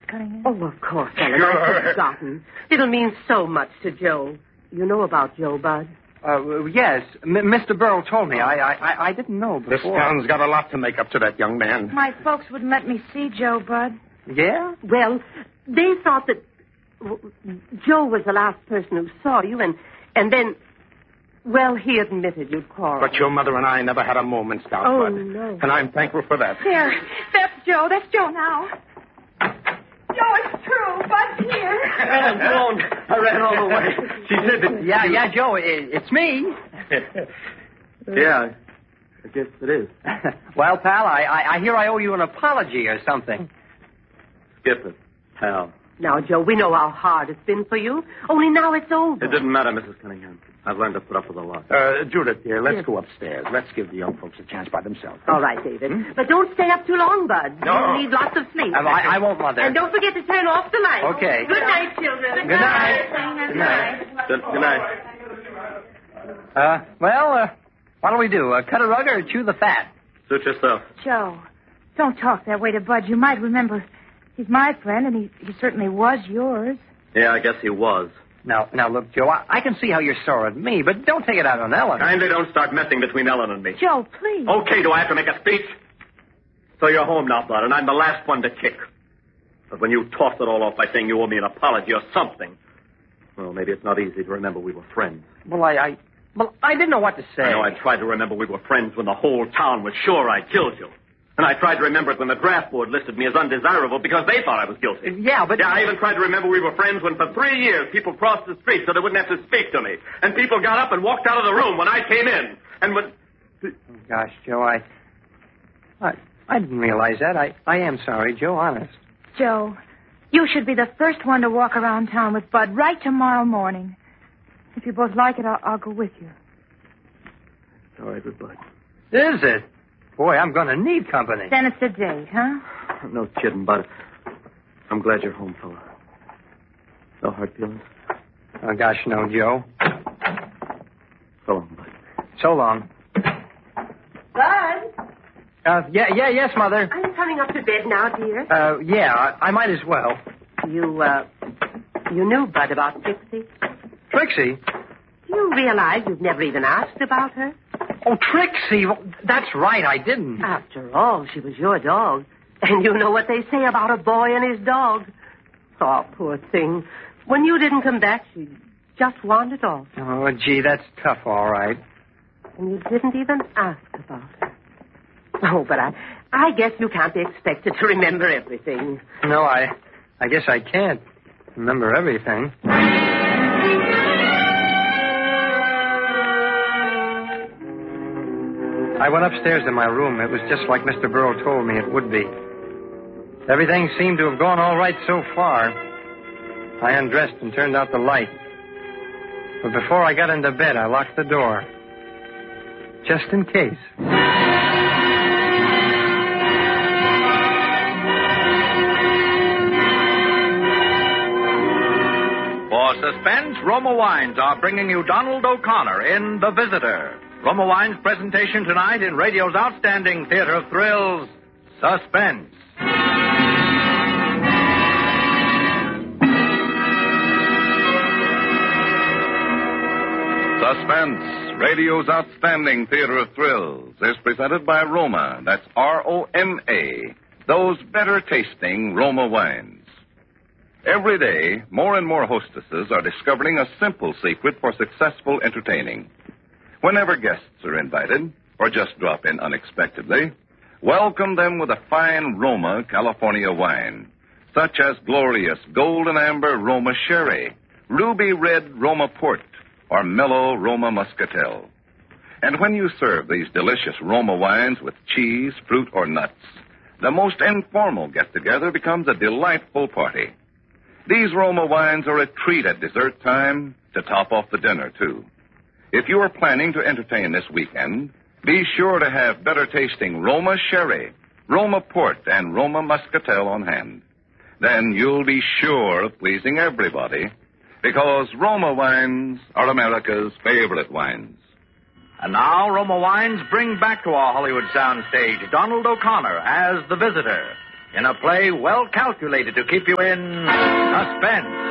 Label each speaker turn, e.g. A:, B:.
A: Cunningham?
B: Oh, of course, Ellen. I've forgotten. It'll mean so much to Joe. You know about Joe, Bud?
C: Yes. Mr. Burrow told me. I didn't know before.
D: This town's got a lot to make up to that young man.
A: My folks wouldn't let me see Joe, Bud.
C: Yeah?
B: Well, they thought that Joe was the last person who saw you, and then, well, he admitted you'd quarreled.
D: But your mother and I never had a moment's doubt,
B: Oh,
D: Bud.
B: no.
D: And I'm thankful for that.
A: There. That's Joe. That's Joe now. Joe, it's true. Bud's here.
C: Ellen, go on. I ran all the way. She said that... Yeah, Joe, it's me.
E: Yeah, I guess it is.
C: Well, pal, I hear I owe you an apology or something.
E: Skip it, pal.
B: Now, Joe, we know how hard it's been for you. Only now it's over.
E: It didn't matter, Mrs. Cunningham. I've learned to put up with a lot.
D: Judith, dear, let's go upstairs. Let's give the young folks a chance by themselves.
B: All right, David. But don't stay up too long, Bud.
C: No.
B: You need lots of sleep.
C: I won't, Mother.
B: And don't forget to turn off the light.
C: Okay.
B: Good night, children.
C: Good night. Good night.
E: Good night.
C: What'll we do? Cut a rug or chew the fat?
E: Suit yourself.
A: Joe, don't talk that way to Bud. You might remember he's my friend, and he certainly was yours.
E: Yeah, I guess he was.
C: Now, look, Joe, I can see how you're sore at me, but don't take it out on Ellen.
E: Kindly don't start messing between Ellen and me.
A: Joe, please.
E: Okay, do I have to make a speech? So you're home now, Bud, and I'm the last one to kick. But when you tossed it all off by saying you owe me an apology or something, well, maybe it's not easy to remember we were friends.
C: Well, I didn't know what to say.
E: I know I tried to remember we were friends when the whole town was sure I killed you. And I tried to remember it when the draft board listed me as undesirable because they thought I was guilty.
C: Yeah, but...
E: Yeah, I even tried to remember we were friends when for 3 years people crossed the street so they wouldn't have to speak to me. And people got up and walked out of the room when I came in. And when...
C: Oh, gosh, Joe, I didn't realize that. I am sorry, Joe, honest.
A: Joe, you should be the first one to walk around town with Bud right tomorrow morning. If you both like it, I'll go with you.
E: All right, goodbye.
C: Is it? Boy, I'm going to need company.
A: Then it's a date, huh?
E: No kidding, Bud. I'm glad you're home, fella. No hard feelings?
C: Oh, gosh, no, Joe.
E: So long, Bud.
C: So long.
B: Bud?
C: Yes, Mother.
B: Are you coming up to bed now, dear?
C: Yeah, I might as well.
B: You knew Bud about Trixie?
C: Trixie?
B: Do you realize you've never even asked about her?
C: Oh, Trixie. Well, that's right, I didn't.
B: After all, she was your dog. And you know what they say about a boy and his dog. Oh, poor thing. When you didn't come back, she just wandered off.
C: Oh, gee, that's tough, all right.
B: And you didn't even ask about her. Oh, but I guess you can't be expected to remember everything.
C: No, I guess I can't remember everything. I went upstairs to my room. It was just like Mr. Burrow told me it would be. Everything seemed to have gone all right so far. I undressed and turned out the light. But before I got into bed, I locked the door. Just in case.
F: For suspense, Roma Wines are bringing you Donald O'Connor in The Visitor. Roma Wines' presentation tonight in radio's outstanding theater of thrills, Suspense.
G: Suspense, radio's outstanding theater of thrills, is presented by Roma. That's R-O-M-A. Those better tasting Roma wines. Every day, more and more hostesses are discovering a simple secret for successful entertaining. Whenever guests are invited, or just drop in unexpectedly, welcome them with a fine Roma California wine, such as glorious golden amber Roma Sherry, ruby red Roma Port, or mellow Roma Muscatel. And when you serve these delicious Roma wines with cheese, fruit, or nuts, the most informal get-together becomes a delightful party. These Roma wines are a treat at dessert time to top off the dinner, too. If you are planning to entertain this weekend, be sure to have better-tasting Roma Sherry, Roma Port, and Roma Muscatel on hand. Then you'll be sure of pleasing everybody, because Roma wines are America's favorite wines.
F: And now, Roma Wines bring back to our Hollywood soundstage Donald O'Connor as the visitor. in a play well calculated to keep you in suspense.